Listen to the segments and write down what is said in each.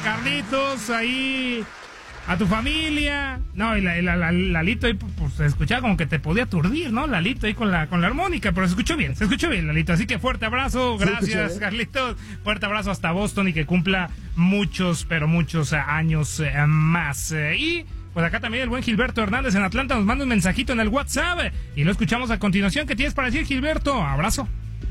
Carlitos, ahí a tu familia. No, y Lalito ahí pues se escuchaba como que te podía aturdir, ¿no? Lalito ahí con la armónica, pero se escuchó bien, Lalito. Así que fuerte abrazo, gracias, Carlitos. Fuerte abrazo hasta Boston y que cumpla muchos, pero muchos años más. Y pues acá también el buen Gilberto Hernández en Atlanta nos manda un mensajito en el WhatsApp y lo escuchamos a continuación. ¿Qué tienes para decir, Gilberto? Abrazo.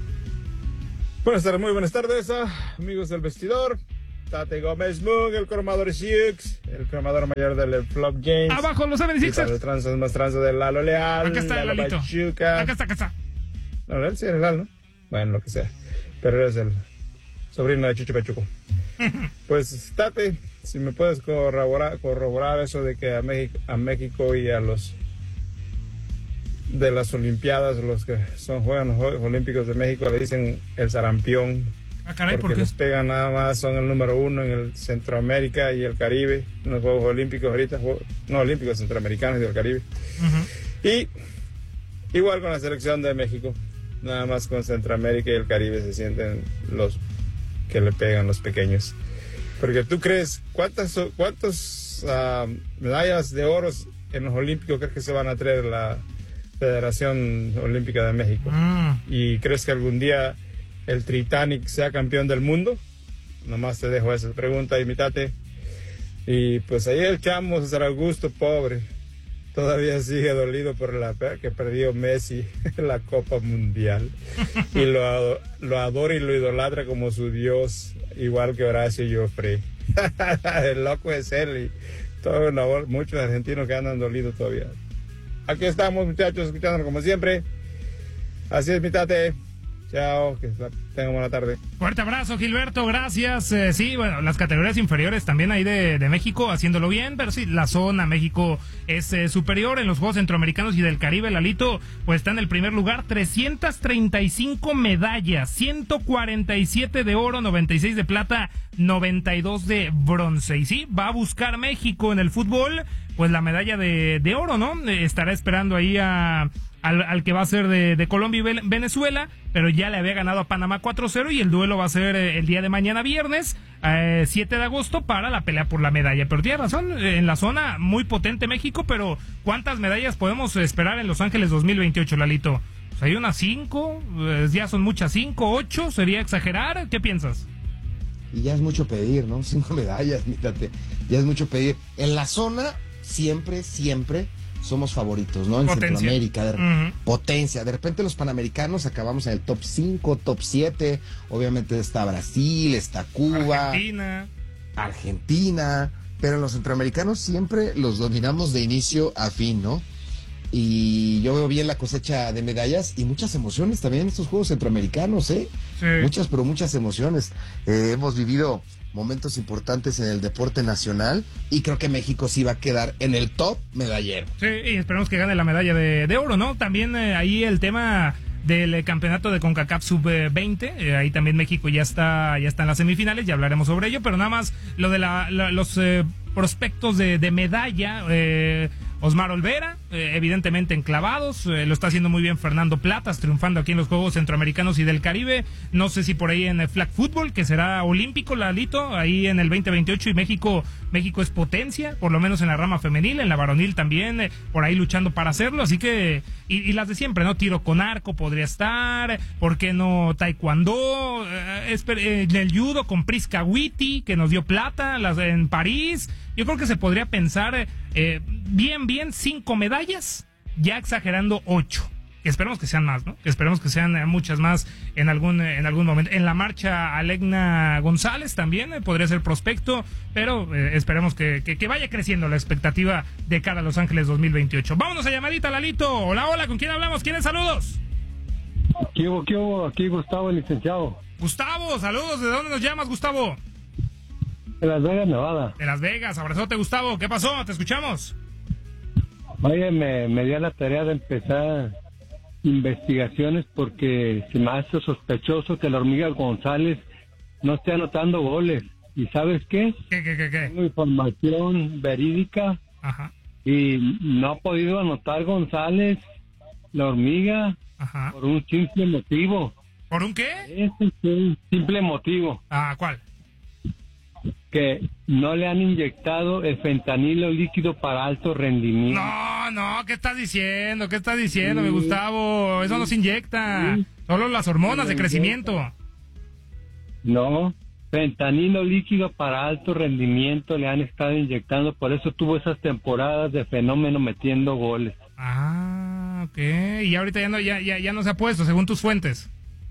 Buenas tardes, muy buenas tardes, amigos del vestidor. Tate Gómez Moon, el cromador Siux, el cromador mayor del Flop James. Abajo los 76ers. Los tranzas más tranzas de Lalo Leal. Acá está el Lalito. Pachuca. Acá está. No, él sí era el Lalo, ¿no? Bueno, lo que sea. Pero eres el sobrino de Chucho Pachuco. Pues, Tate, si me puedes corroborar eso de que a México y a los de las Olimpiadas, los que juegan los Juegos Olímpicos de México, le dicen el sarampión. Ah, caray, porque les pegan nada más, son el número 1 en el Centroamérica y el Caribe, en los Juegos Olímpicos ahorita, no olímpicos, centroamericanos y del Caribe. Y igual con la selección de México, nada más con Centroamérica y el Caribe se sienten los que le pegan los pequeños. Porque tú crees, ¿cuántas medallas de oro en los Olímpicos crees que se van a traer la Federación Olímpica de México? ¿Y crees que algún día el Titanic sea campeón del mundo? Nomás te dejo esa pregunta y Tate. Y pues ahí el chamo César Augusto, pobre, todavía sigue dolido por que perdió Messi la Copa Mundial. Y lo adora y lo idolatra como su dios, igual que Horacio Joffre. El loco es él y muchos argentinos que andan dolidos todavía. Aquí estamos, muchachos, escuchándonos como siempre. Así es, Tate. Chao, que tengan buena tarde. Fuerte abrazo, Gilberto, gracias. Sí, bueno, las categorías inferiores también ahí de México haciéndolo bien, pero sí, la zona México es superior en los Juegos Centroamericanos y del Caribe. Lalito, pues está en el primer lugar, 335 medallas, 147 de oro, 96 de plata, 92 de bronce. Y sí, va a buscar México en el fútbol, pues la medalla de oro, ¿no? Estará esperando ahí al que va a ser de Colombia y Venezuela, pero ya le había ganado a Panamá 4-0 y el duelo va a ser el día de mañana viernes, 7 de agosto, para la pelea por la medalla. Pero tiene razón, en la zona muy potente México, pero ¿cuántas medallas podemos esperar en Los Ángeles 2028, Lalito? Pues hay unas 5, ya son muchas, 5, 8, ¿sería exagerar? ¿Qué piensas? Y ya es mucho pedir, ¿no? 5 medallas, Tate, ya es mucho pedir. En la zona siempre somos favoritos, ¿no? En potencia. Centroamérica, potencia. De repente los panamericanos acabamos en el top 5, top 7. Obviamente está Brasil, está Cuba, Argentina, pero los centroamericanos siempre los dominamos de inicio a fin, ¿no? Y yo veo bien la cosecha de medallas y muchas emociones también en estos Juegos Centroamericanos, ¿eh? Sí. Muchas emociones. Hemos vivido momentos importantes en el deporte nacional y creo que México sí va a quedar en el top medallero. Sí, y esperemos que gane la medalla de oro, ¿no? También ahí el tema del campeonato de CONCACAF Sub-20, ahí también México ya está en las semifinales, ya hablaremos sobre ello, pero nada más lo de los prospectos de medalla, Osmar Olvera, evidentemente en clavados, lo está haciendo muy bien Fernando Platas, triunfando aquí en los Juegos Centroamericanos y del Caribe. No sé si por ahí en el flag football, que será olímpico, Lalito, ahí en el 2028, y México es potencia, por lo menos en la rama femenil, en la varonil también, por ahí luchando para hacerlo, así que, y las de siempre, ¿no? Tiro con arco podría estar, ¿por qué no taekwondo? En el judo con Priska Witty, que nos dio plata, las en París. Yo creo que se podría pensar bien 5 medallas, ya exagerando 8. Esperemos que sean más, ¿no? Esperemos que sean muchas más en algún momento. En la marcha, Alegna González también podría ser prospecto, pero esperemos que vaya creciendo la expectativa de cara a Los Ángeles 2028. Vámonos a llamadita, Lalito. Hola, ¿con quién hablamos? ¿Quiénes saludos? ¿Qué hubo? Aquí Gustavo, el licenciado. Gustavo, saludos. ¿De dónde nos llamas, Gustavo? De Las Vegas, Nevada. De Las Vegas, abrazote, Gustavo. ¿Qué pasó? Te escuchamos. Oye, me di a la tarea de empezar investigaciones porque se me hace sospechoso que la Hormiga González no esté anotando goles. ¿Y sabes qué? ¿Qué? Tengo información verídica. Ajá. Y no ha podido anotar González, la Hormiga, ajá, por un simple motivo. ¿Por un qué? Ese es un simple motivo. Ah, ¿cuál? que no le han inyectado el fentanilo líquido para alto rendimiento. No, ¿qué estás diciendo? Mi Gustavo? Eso no se inyecta. Solo las hormonas de crecimiento. No, fentanilo líquido para alto rendimiento le han estado inyectando, por eso tuvo esas temporadas de fenómeno metiendo goles. Ah, ok. Y ahorita ya no se ha puesto, según tus fuentes.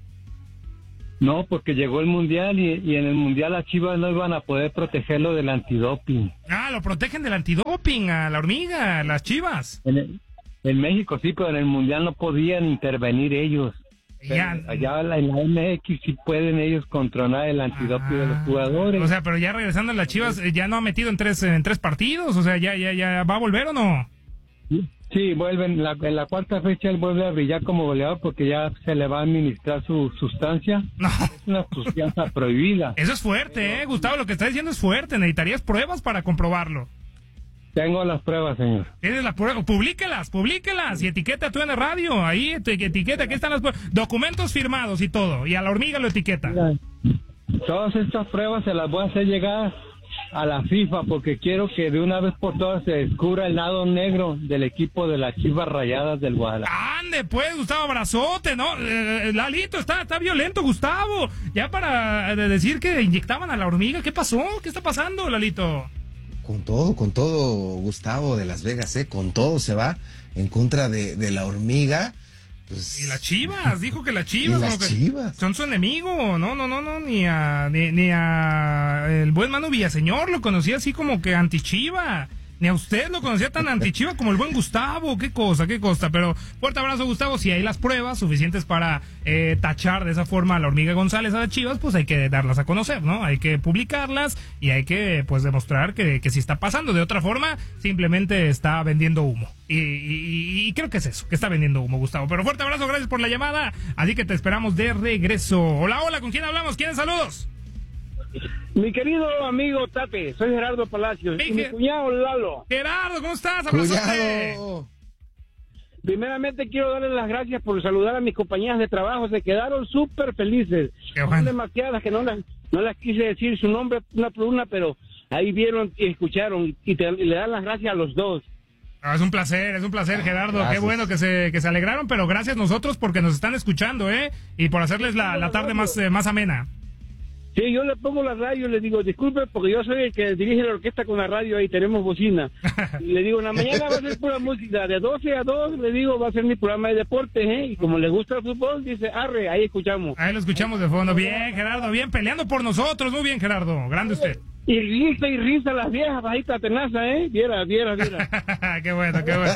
No, porque llegó el Mundial y en el Mundial las Chivas no iban a poder protegerlo del antidoping. Ah, lo protegen del antidoping a la hormiga, a las Chivas. En México sí, pero en el Mundial no podían intervenir ellos. Allá en la MX sí pueden ellos controlar el antidoping de los jugadores. O sea, pero ya regresando a las Chivas, ya no ha metido en tres partidos, o sea, ya va a volver o no. Sí, vuelven, en la cuarta fecha él vuelve a brillar como goleador porque ya se le va a administrar su sustancia. No. Es una sustancia prohibida. Eso es fuerte, Gustavo, lo que está diciendo es fuerte, necesitarías pruebas para comprobarlo. Tengo las pruebas, señor. ¿Tienes las pruebas? Publíquelas y etiqueta tú en la radio, ahí etiqueta, aquí están las pruebas, documentos firmados y todo, y a la hormiga lo etiqueta. Mira, todas estas pruebas se las voy a hacer llegar a la FIFA porque quiero que de una vez por todas se descubra el lado negro del equipo de las Chivas Rayadas del Guadalajara. Ande pues, Gustavo, abrazote, ¿no? Lalito, está violento, Gustavo. Ya para decir que inyectaban a la hormiga, ¿qué pasó? ¿Qué está pasando, Lalito? Con todo, Gustavo de Las Vegas, con todo se va en contra de la hormiga. Pues, y las Chivas, dijo que las Chivas, las Chivas son su enemigo. No, ni a el buen Manu Villaseñor lo conocía así como que anti-Chiva. Ni a usted lo conocía tan anti-Chiva como el buen Gustavo. Qué cosa. Pero fuerte abrazo, Gustavo. Si hay las pruebas suficientes para tachar de esa forma a la hormiga González a las Chivas, pues hay que darlas a conocer, ¿no? Hay que publicarlas y hay que pues demostrar que sí está pasando. De otra forma, simplemente está vendiendo humo. Y creo que es eso, que está vendiendo humo, Gustavo. Pero fuerte abrazo, gracias por la llamada. Así que te esperamos de regreso. Hola, ¿con quién hablamos? ¿Quieren saludos? Mi querido amigo Tate, soy Gerardo Palacios y mi cuñado Lalo. Gerardo, ¿cómo estás? Abrazote. Primeramente quiero darles las gracias por saludar a mis compañeras de trabajo, se quedaron súper felices. Son demasiadas que no las quise decir su nombre una por una, pero ahí vieron y escucharon y le dan las gracias a los dos. Es un placer, Gerardo. Gracias. Qué bueno que se alegraron, pero gracias nosotros porque nos están escuchando, y por hacerles la tarde más amena. Sí, yo le pongo la radio y le digo, disculpe, porque yo soy el que dirige la orquesta con la radio, ahí tenemos bocina. Y le digo, en la mañana va a ser pura música, de 12 a 2, le digo, va a ser mi programa de deportes, y como le gusta el fútbol, dice, arre, ahí escuchamos. Ahí lo escuchamos de fondo. Bien, Gerardo, bien, peleando por nosotros, muy bien, Gerardo, grande usted. Y risa las viejas, bajita tenaza, viera. Qué bueno.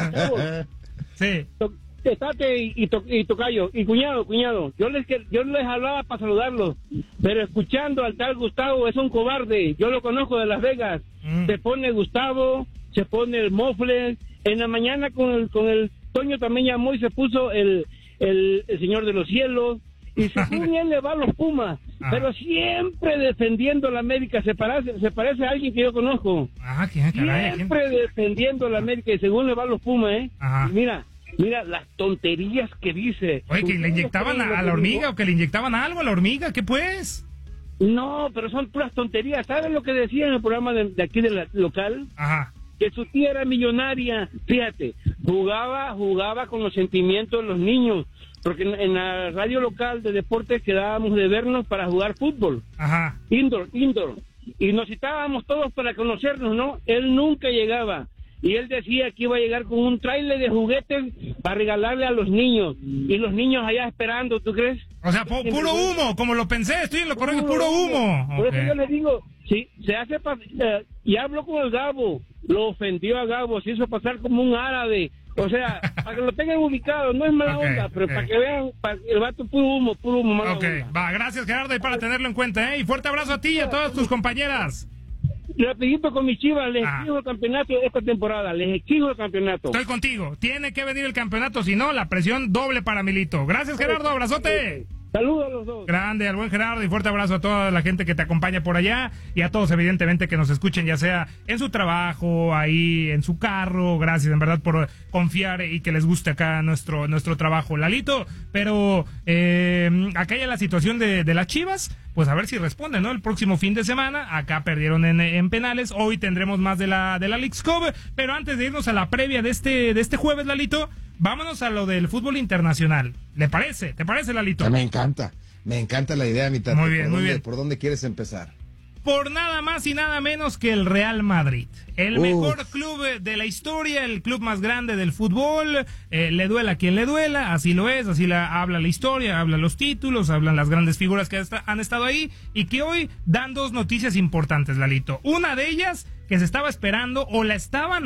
Sí. Tate y Tocayo, y cuñado, yo les hablaba para saludarlos, pero escuchando al tal Gustavo es un cobarde, yo lo conozco de Las Vegas, se pone Gustavo, se pone el Mofles, en la mañana con el Toño también llamó y se puso el Señor de los Cielos, y según él le va a los Pumas, pero siempre defendiendo a la América, se parece a alguien que yo conozco, siempre defendiendo a la América y según le va a los Pumas, y Mira las tonterías que dice. Oye, que le inyectaban a la hormiga o que le inyectaban algo a la hormiga, ¿qué pues? No, pero son puras tonterías. ¿Sabes lo que decía en el programa de aquí de la local? Ajá. Que su tía era millonaria. Fíjate, jugaba con los sentimientos de los niños. Porque en la radio local de deportes quedábamos de vernos para jugar fútbol. Ajá. Indoor. Y nos citábamos todos para conocernos, ¿no? Él nunca llegaba. Y él decía que iba a llegar con un tráiler de juguetes para regalarle a los niños. Y los niños allá esperando, ¿tú crees? O sea, puro humo, como lo pensé, estoy en lo correcto, puro humo. Por eso yo le digo, sí, se hace y habló con el Gabo, lo ofendió a Gabo, se hizo pasar como un árabe. O sea, para que lo tengan ubicado, no es mala onda, pero para que vean, el vato puro humo, mala onda. Va, gracias Gerardo, y para tenerlo en cuenta, y fuerte abrazo a ti y a todas tus compañeras. Rapidito con mis Chivas, les exijo el campeonato esta temporada, les exijo el campeonato. Estoy contigo, tiene que venir el campeonato, si no, la presión doble para Milito. Gracias Gerardo, abrazote. Saludos a los dos. Grande, al buen Gerardo, y fuerte abrazo a toda la gente que te acompaña por allá y a todos evidentemente que nos escuchen, ya sea en su trabajo, ahí en su carro. Gracias en verdad por confiar y que les guste acá nuestro trabajo, Lalito. Pero acá ya la situación de las Chivas, pues a ver si responden, ¿no? El próximo fin de semana, acá perdieron en penales, hoy tendremos más de la Leagues Cup, pero antes de irnos a la previa de este jueves, Lalito, vámonos a lo del fútbol internacional. ¿Le parece? ¿Te parece, Lalito? Me encanta la idea, mi Tata. Muy bien, muy bien. ¿Por dónde quieres empezar? Por nada más y nada menos que el Real Madrid. El mejor club de la historia, el club más grande del fútbol. Le duela a quien le duela, así lo es, así habla la historia, habla los títulos, hablan las grandes figuras que han estado ahí y que hoy dan dos noticias importantes, Lalito. Una de ellas que se estaba esperando o la estaban